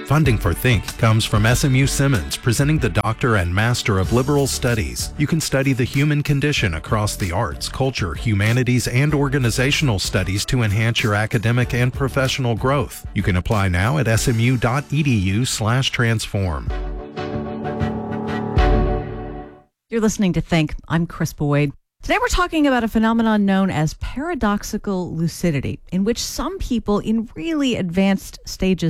Funding for Think comes from SMU Simmons, presenting the Doctor and Master of Liberal Studies. You can study the human condition across the arts, culture, humanities, and organizational studies to enhance your academic and professional growth. You can apply now at smu.edu/transform. You're listening to Think. I'm Chris Boyd. Today we're talking about a phenomenon known as paradoxical lucidity, in which some people in really advanced stages